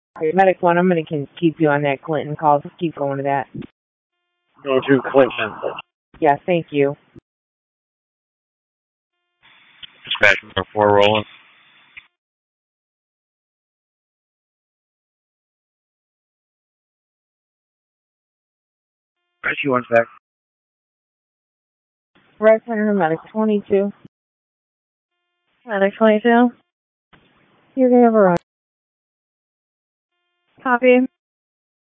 Okay, medic 1, I'm going to keep you on that Clinton call. Just keep going to that. Go to Clinton. Yeah, thank you. Dispatch number 4 rolling. Rescue 1 sec. Red Center, medic 22. Medic 22. You're going to have a run. Copy.